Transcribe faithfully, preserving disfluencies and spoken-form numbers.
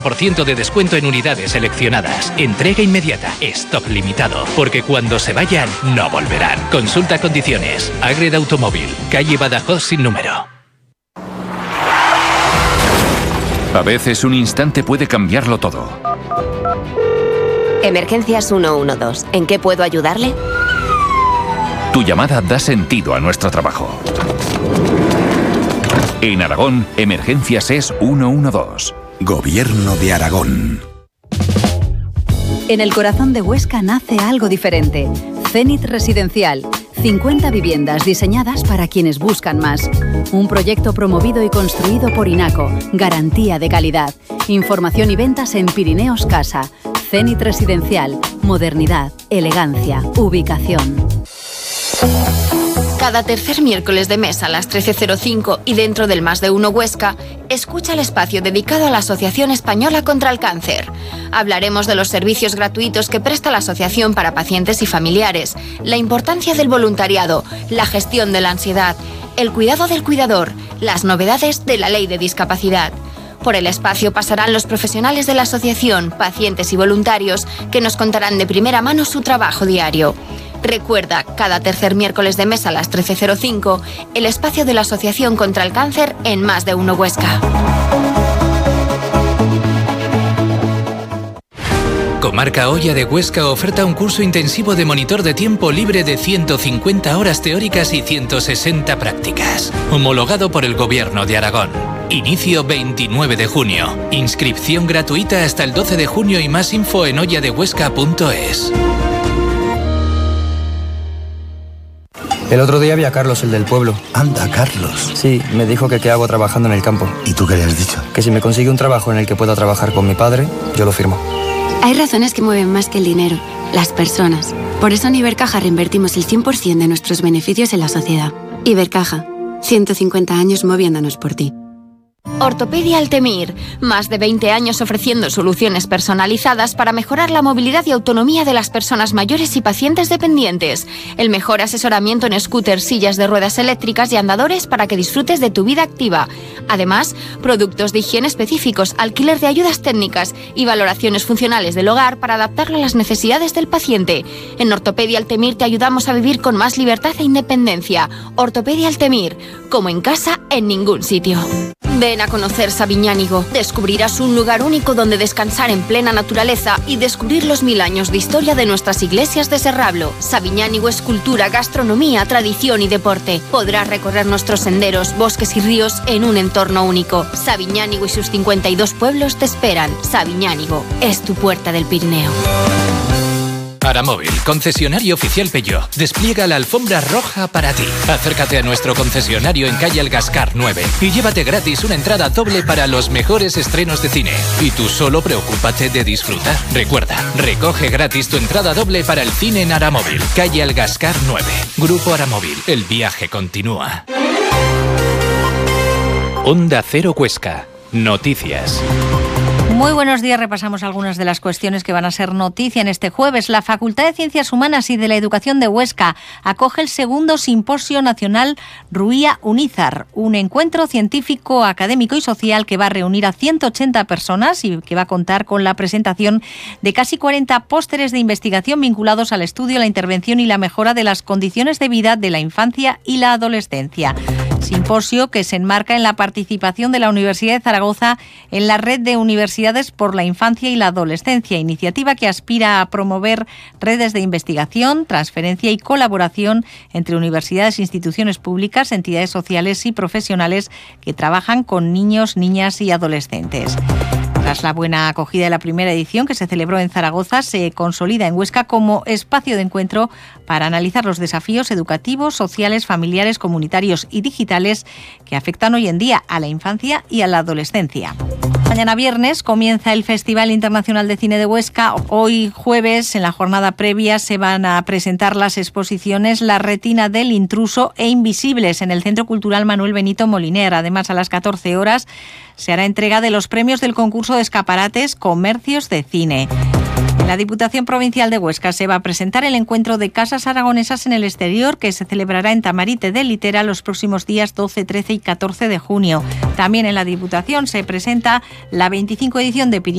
por ciento de descuento en unidades seleccionadas. Entrega inmediata. Stock limitado. Porque cuando se vayan, no volverán. Consulta condiciones. Agreda Automóvil. Calle Badajoz sin número. A veces un instante puede cambiarlo todo. Emergencias ciento doce. ¿En qué puedo ayudarle? Tu llamada da sentido a nuestro trabajo. En Aragón, Emergencias es ciento doce. Gobierno de Aragón. En el corazón de Huesca nace algo diferente. Zenit Residencial. cincuenta viviendas diseñadas para quienes buscan más. Un proyecto promovido y construido por INACO. Garantía de calidad. Información y ventas en Pirineos Casa. Zenit Residencial. Modernidad, elegancia, ubicación. Cada tercer miércoles de mes a las trece cero cinco y dentro del Más de Uno Huesca, escucha el espacio dedicado a la Asociación Española contra el Cáncer. Hablaremos de los servicios gratuitos que presta la asociación para pacientes y familiares, la importancia del voluntariado, la gestión de la ansiedad, el cuidado del cuidador, las novedades de la ley de discapacidad. Por el espacio pasarán los profesionales de la asociación, pacientes y voluntarios que nos contarán de primera mano su trabajo diario. Recuerda, cada tercer miércoles de mes a las trece cero cinco, el espacio de la Asociación contra el Cáncer en Más de Uno Huesca. Comarca Hoya de Huesca oferta un curso intensivo de monitor de tiempo libre de ciento cincuenta horas teóricas y ciento sesenta prácticas. Homologado por el Gobierno de Aragón. Inicio veintinueve de junio. Inscripción gratuita hasta el doce de junio y más info en hoya de huesca punto es. El otro día vi a Carlos, el del pueblo. Anda, Carlos. Sí, me dijo que qué hago trabajando en el campo. ¿Y tú qué le has dicho? Que si me consigue un trabajo en el que pueda trabajar con mi padre, yo lo firmo. Hay razones que mueven más que el dinero, las personas. Por eso en Ibercaja reinvertimos el cien por ciento de nuestros beneficios en la sociedad. Ibercaja, ciento cincuenta años moviéndonos por ti. Ortopedia Altemir, más de veinte años ofreciendo soluciones personalizadas para mejorar la movilidad y autonomía de las personas mayores y pacientes dependientes. El mejor asesoramiento en scooters, sillas de ruedas eléctricas y andadores para que disfrutes de tu vida activa. Además, productos de higiene específicos, alquiler de ayudas técnicas y valoraciones funcionales del hogar para adaptarlo a las necesidades del paciente. En Ortopedia Altemir te ayudamos a vivir con más libertad e independencia. Ortopedia Altemir, como en casa, en ningún sitio. Ven a conocer Sabiñánigo. Descubrirás un lugar único donde descansar en plena naturaleza y descubrir los mil años de historia de nuestras iglesias de Serrablo. Sabiñánigo es cultura, gastronomía, tradición y deporte. Podrás recorrer nuestros senderos, bosques y ríos en un entorno único. Sabiñánigo y sus cincuenta y dos pueblos te esperan. Sabiñánigo es tu puerta del Pirineo. Aramóvil, concesionario oficial Peugeot, despliega la alfombra roja para ti. Acércate a nuestro concesionario en calle El Gascar nueve y llévate gratis una entrada doble para los mejores estrenos de cine. Y tú solo preocúpate de disfrutar. Recuerda, recoge gratis tu entrada doble para el cine en Aramóvil, calle El Gascar nueve. Grupo Aramóvil, el viaje continúa. Onda Cero Huesca, noticias. Muy buenos días. Repasamos algunas de las cuestiones que van a ser noticia en este jueves. La Facultad de Ciencias Humanas y de la Educación de Huesca acoge el segundo Simposio Nacional Ruía Unízar, un encuentro científico, académico y social que va a reunir a ciento ochenta personas y que va a contar con la presentación de casi cuarenta pósteres de investigación vinculados al estudio, la intervención y la mejora de las condiciones de vida de la infancia y la adolescencia. Simposio que se enmarca en la participación de la Universidad de Zaragoza en la Red de Universidades por la Infancia y la Adolescencia, iniciativa que aspira a promover redes de investigación, transferencia y colaboración entre universidades, instituciones públicas, entidades sociales y profesionales que trabajan con niños, niñas y adolescentes. Tras la buena acogida de la primera edición que se celebró en Zaragoza, se consolida en Huesca como espacio de encuentro para analizar los desafíos educativos, sociales, familiares, comunitarios y digitales que afectan hoy en día a la infancia y a la adolescencia. Mañana viernes comienza el Festival Internacional de Cine de Huesca. Hoy jueves, en la jornada previa, se van a presentar las exposiciones La retina del intruso e Invisibles en el Centro Cultural Manuel Benito Moliner. Además, a las catorce horas se hará entrega de los premios del concurso de escaparates Comercios de Cine. En la Diputación Provincial de Huesca se va a presentar el encuentro de casas aragonesas en el exterior que se celebrará en Tamarite de Litera los próximos días doce, trece y catorce de junio. También en la Diputación se presenta la veinticinco edición de Pirineos